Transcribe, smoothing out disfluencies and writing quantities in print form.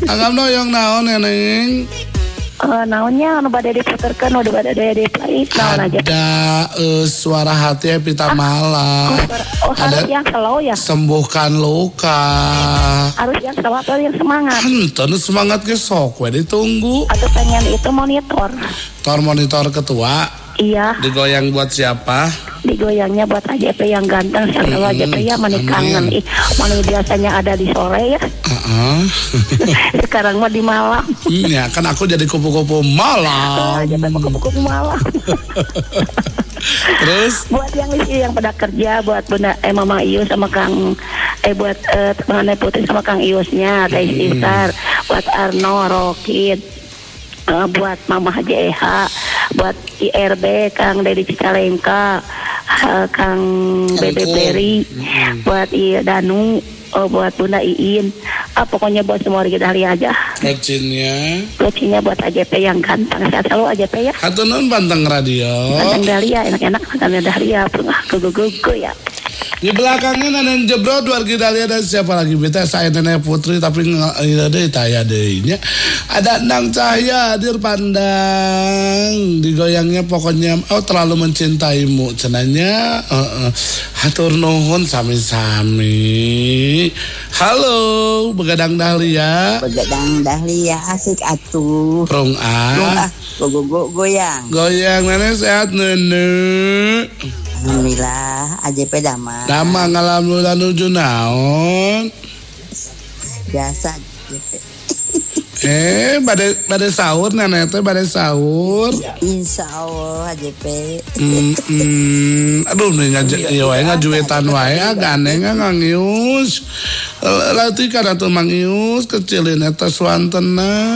Anggap noyong naon ya Neng? Naonnya anu bade diputerkeun udah bade diplay naon aja. Ada suara hati Epita Mala. Harus yang slow ya. Sembuhkan luka. Harus yang slow atau yang semangat. Enten semangat ke sok we ditunggu. Atau pengen itu monitor. Monitor ketua. Iya. Digoyang buat siapa? Digoyangnya buat AJP yang ganteng. Siapa AJP ya mani kangen. Mani biasanya ada di sore ya. Sekarang mah di malam. Ya kan aku jadi kupu-kupu malam. AJP kupu-kupu malam. Terus buat yang pada kerja, buat Bunda Mama Ius sama Kang buat teman Putri sama Kang Iusnya, Teh Isar, buat Arno, Rokid, buat Mama Haji Eha, buat IRB, Kang Dedi Cicalengka, Kang Bebe Peri, buat Danu, buat Bunda Iin, pokoknya buat semua kita hari aja. Coachingnya buat AJP yang ganteng, sehat selalu AJP ya. Hatunun Banteng Radio. Banteng Dahlia, enak-enak Banteng Dahlia, gugu ya. Di belakangnya Nenek Jebrod, warga Dahlia dan siapa lagi beta saya Nenek Putri tapi nggak ada taya dehnya. Ada Nang Cahaya hadir pandang digoyangnya pokoknya terlalu mencintaimu cenanya. Hatur nuhun sami-sami. Halo Begadang Dahlia. Begadang Dahlia asik atuh. Prong goyang. Goyang Nenek sehat Nenek. Alhamdulillah AJP damang. Damang alhamdulillah nuju naon. Biasa AJP. Bade sahur nenek teh bade sahur. Insyaallah AJP. Aduh nih ngajuetan wae gandeng ngangius. Latih kana tuh mangius kecilin eta suantena.